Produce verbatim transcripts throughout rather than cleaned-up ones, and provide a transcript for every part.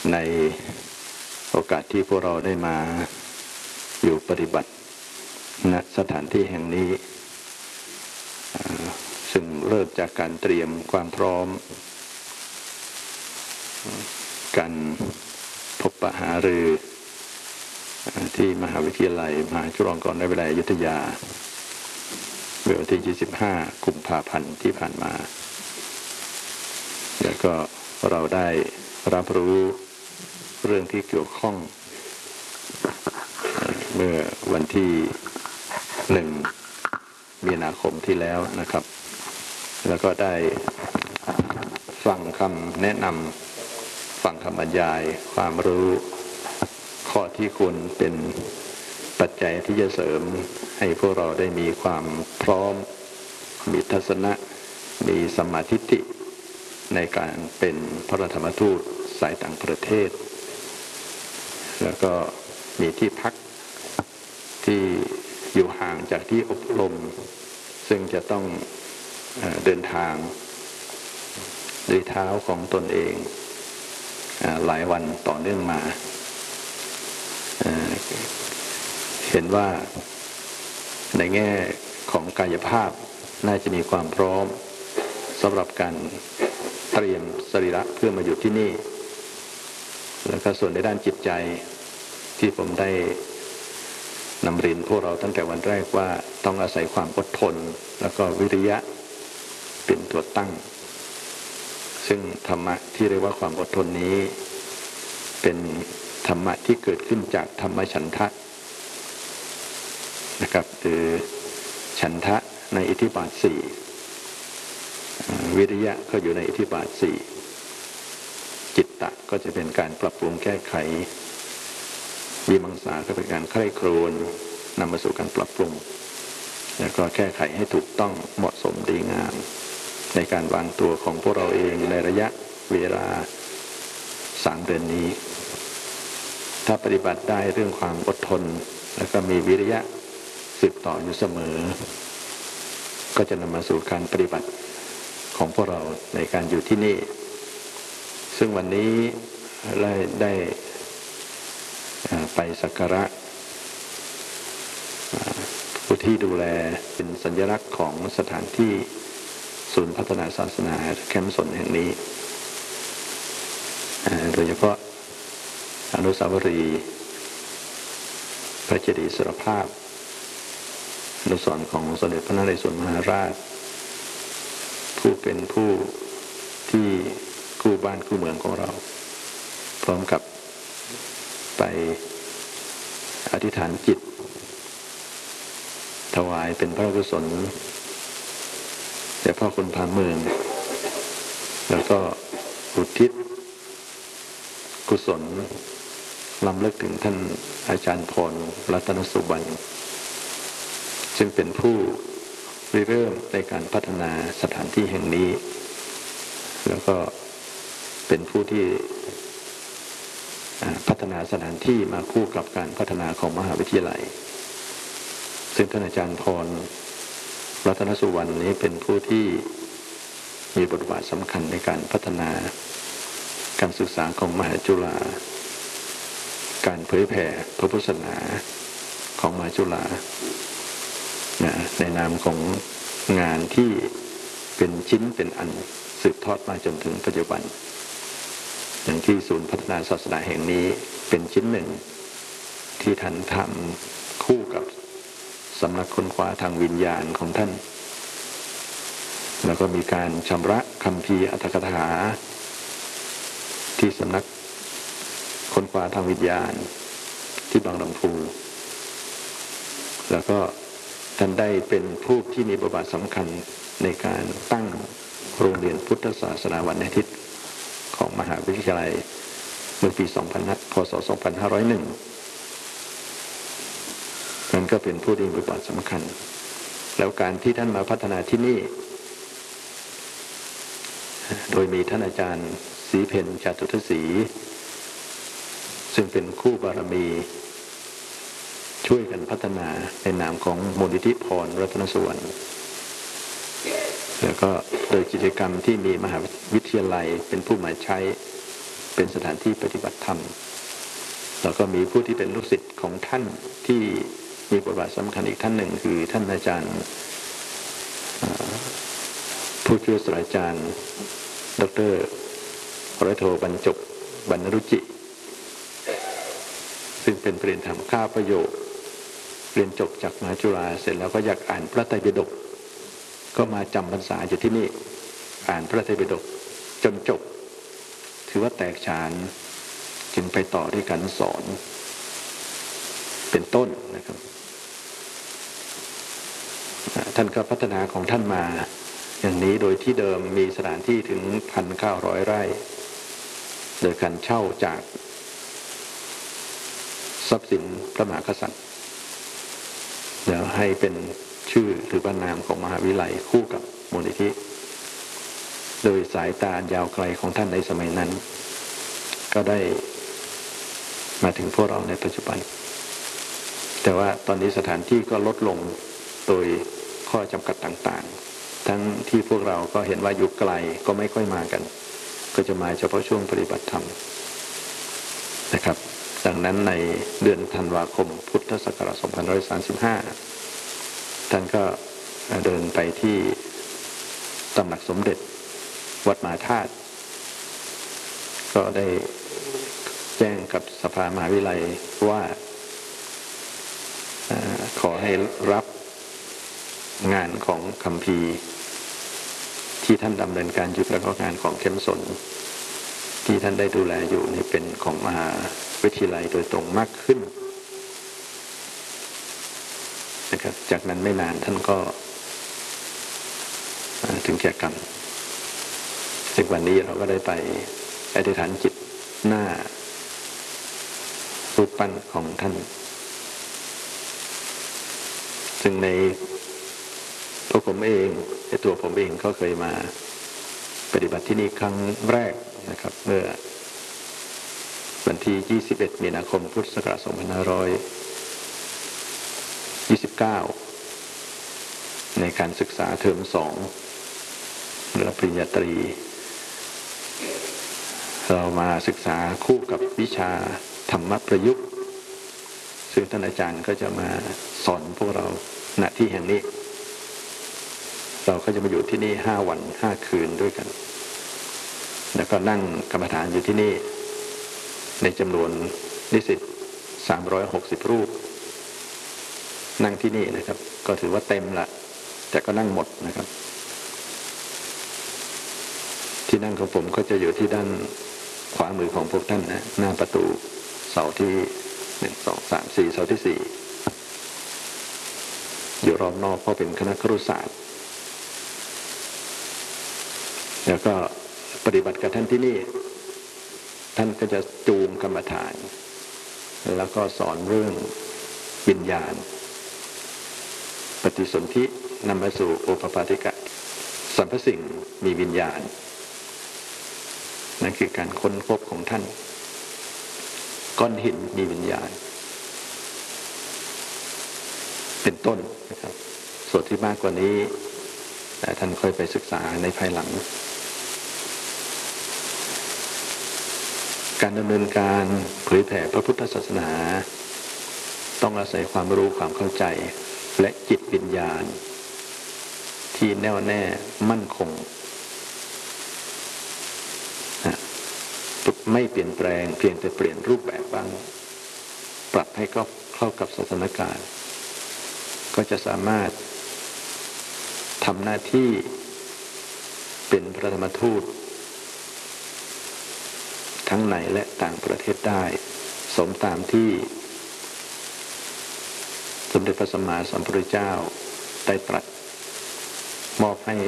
ในโอกาสที่พวกเราได้มาอยู่ปฏิบัติณสถานที่แห่งนี้ซึ่งเริ่มจากการเตรียมความพร้อมการพบปะหารือที่มหาวิทยาลัยมหาจุฬาลงกรณ์วิทยาลัยอยุธยาเมื่อวันที่ยี่สิบห้ากุมภาพันธ์ที่ผ่านมาแล้วก็เราได้รับรู้เรื่องที่เกี่ยวข้องเมื่อวันที่หนึ่งมีนาคมที่แล้วนะครับแล้วก็ได้ฟังคำแนะนำฟังคำบรรยายความรู้ข้อที่ควรเป็นปัจจัยที่จะเสริมให้พวกเราได้มีความพร้อมมีทัศนะมีสัมมาทิฏฐิในการเป็นพระธรรมทูตสายต่างประเทศแล้วก็มีที่พักที่อยู่ห่างจากที่อบรมซึ่งจะต้องเอ่อเดินทางด้วยเท้าของตนเองเอ่อหลายวันต่อเนื่องมาเอ่อเห็นว่าในแง่ของกายภาพน่าจะมีความพร้อมสำหรับการเตรียมสรีระเพื่อมาอยู่ที่นี่แล้วก็ส่วนในด้านจิตใจที่ผมได้นำเรียนพวกเราตั้งแต่วันแรกว่าต้องอาศัยความอดทนแล้วก็วิริยะเป็นตัวตั้งซึ่งธรรมะที่เรียกว่าความอดทนนี้เป็นธรรมะที่เกิดขึ้นจากธรรมฉันทะนะครับคือฉันทะในอิทธิบาทสี่วิริยะก็อยู่ในอิทธิบาทสี่จิตตะก็จะเป็นการปรับปรุงแก้ไขวิมังสาก็เป็นการใคร่ครวญนำมาสู่การปรับปรุงแล้วก็แก้ไขให้ถูกต้องเหมาะสมดีงามในการวางตัวของพวกเราเองในระยะเวลาสามเดือนนี้ถ้าปฏิบัติได้เรื่องความอดทนแล้วก็มีวิริยะสืบต่ออยู่เสมอก็จะนำมาสู่การปฏิบัติของพวกเราในการอยู่ที่นี่ซึ่งวันนี้ได้ได้ไปสักการะผู้ที่ดูแลเป็นสัญลักษณ์ของสถานที่ศูนย์พัฒนาศาสนาแคมป์สนแห่งนี้โดยเฉพาะอนุสาวรีย์พระเจดีย์อิสรภาพอนุสรณ์ของสมเด็จพระนเรศวรมหาราชผู้เป็นผู้ที่กู้บ้านกู้เมืองของเราพร้อมกับไปอธิษฐานจิตถวายเป็นพระกุศลแด่พ่อคุณพาเมืองแล้วก็อุทิศกุศลรำลึกถึงท่านอาจารย์พรรัตนสุวรรณซึ่งเป็นผู้ริเริ่มในการพัฒนาสถานที่แห่งนี้แล้วก็เป็นผู้ที่พัฒนาสถานที่มาคู่กับการพัฒนาของมหาวิทยาลัยซึ่งท่านอาจารย์พรรัตนสุวรรณนี้เป็นผู้ที่มีบทบาทสำคัญในการพัฒนาการศึกษาของมหาจุฬาการเผยแผ่พระพุทธศาสนาของมหาจุฬาในนามของงานที่เป็นชิ้นเป็นอันสืบทอดมาจนถึงปัจจุบันอย่างที่ศูนย์พัฒนาศาสนาแห่งนี้เป็นชิ้นหนึ่งที่ท่านทำคู่กับสำนักค้นคว้าทางวิญญาณของท่านแล้วก็มีการชำระคัมภีร์อัตถกถาที่สำนักค้นคว้าทางวิญญาณที่บางลำพูแล้วก็ท่านได้เป็นผู้ที่มีบทบาทสำคัญในการตั้งโรงเรียนพุทธศาสนาวันอาทิตย์ของมหาวิทยาลัยเมื่อปีพศสองพันห้าร้อยหนึ่งนั่นก็เป็นผู้ที่มีบทบาทสำคัญแล้วการที่ท่านมาพัฒนาที่นี่โดยมีท่านอาจารย์ศรีเพ็ญจตุทศรีซึ่งเป็นคู่บารมีช่วยกันพัฒนาในนามของมูลนิธิพรรัตนสุวรรณแล้วก็โดยกิจกรรมที่มีมหาวิทยาลัยเป็นผู้มาใช้เป็นสถานที่ปฏิบัติธรรมแล้วก็มีผู้ที่เป็นลูกศิษย์ของท่านที่มีบทบาทสำคัญอีกท่านหนึ่งคือท่านอาจารย์ผู้ช่วยศาสตราจารย์ดร.ร้อยโทบรรจบบรรณรุจิซึ่งเป็นปริญญาธรรมข้าประโยคเรียนจบจากมหาจุฬาเสร็จแล้วก็อยากอ่านพระไตรปิฎกก็มาจำพรรษาอยู่ที่นี่อ่านพระไตรปิฎกจนจบถือว่าแตกฉานจึงไปต่อด้วยการสอนเป็นต้นนะครับท่านก็พัฒนาของท่านมาอย่างนี้โดยที่เดิมมีสถานที่ถึง หนึ่งพันเก้าร้อย ไร่โดยการเช่าจากทรัพย์สินพระมหากษัตริย์แล้วให้เป็นชื่อหรือว่านามของมหาวิทยาลัยคู่กับมูลนิธิโดยสายตายาวไกลของท่านในสมัยนั้นก็ได้มาถึงพวกเราในปัจจุบันแต่ว่าตอนนี้สถานที่ก็ลดลงโดยข้อจำกัดต่างๆทั้งที่พวกเราก็เห็นว่าอยู่ไกลก็ไม่ค่อยมากันก็จะมาเฉพาะช่วงปฏิบัติธรรมนะครับดังนั้นในเดือนธันวาคมพุทธศักราช สองพันห้าร้อยสามสิบห้า ท่านก็เดินไปที่ตำหนักสมเด็จวัดมหาธาตุก็ได้แจ้งกับสภามหาวิทยาลัยว่าขอให้รับงานของคัมภีร์ที่ท่านดำเนินการอยู่แล้วก็งานของเข้มสนที่ท่านได้ดูแลอยู่นี่เป็นของมหาวิทยาลัยโดยตรงมากขึ้นนะครับจากนั้นไม่นานท่านก็ถึงแก่กรรมซึ่งวันนี้เราก็ได้ไปอธิษฐานจิตหน้ารูปปั้นของท่านซึ่งในตัวผมเองในตัวผมเองก็เคยมาปฏิบัติที่นี่ครั้งแรกนะครับเมื่อวันที่ยี่สิบเอ็ดมีนาคมพุทธศักราชสองพันห้าร้อยยี่สิบเก้าในการศึกษาเทอมสองระดับปริญญาตรีเรามาศึกษาคู่กับวิชาธรรมประยุกต์ซึ่งท่านอาจารย์ก็จะมาสอนพวกเราณที่แห่งนี้เราก็จะมาอยู่ที่นี่ห้าวันห้าคืนด้วยกันแล้วก็นั่งกรรมฐานอยู่ที่นี่ในจำนวนนิสิตสามร้อยหกสิบรูปนั่งที่นี่นะครับก็ถือว่าเต็มละแต่ก็นั่งหมดนะครับที่นั่งของผมก็จะอยู่ที่ด้านขวามือของพวกท่านนะหน้าประตูเสาที่หนึ่งสองสามสี่เสาที่สี่อยู่รอบนอกเพราะเป็นคณะครุศาสตร์แล้วก็ปฏิบัติกับท่านที่นี่ท่านก็จะจูงกรรมฐานแล้วก็สอนเรื่องวิญญาณปฏิสนธินำมาสู่โอปปาติกะสรรพสิ่งมีวิญญาณนั่นคือการค้นพบของท่านก้อนหินมีวิญญาณเป็นต้นนะครับส่วนที่มากกว่านี้แต่ท่านค่อยไปศึกษาในภายหลังการดำเนินการเผยแผ่พระพุทธศาสนาต้องอาศัยความรู้ความเข้าใจและจิตวิญญาณที่แน่วแน่มั่นคงไม่เปลี่ยนแปลงเพียงแต่เปลี่ยนรูปแบบบ้างปรับให้เข้ากับสถานการณ์ก็จะสามารถทำหน้าที่เป็นพระธรรมทูตทั้งในและต่างประเทศได้สมตามที่สมเด็จพระสัมมาสัมพุทธเจ้าได้ตรัสมอบให้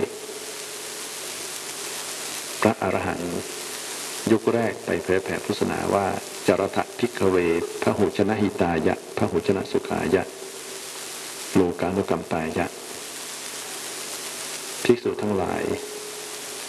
พระอรหันต์ยุคแรกไปเผยแผ่พุทธศาสนาว่าจารถะภิกขเวพหุชนะหิตายะพหุชนะสุขายะโลกานุกัมปายะภิกษุทั้งหลาย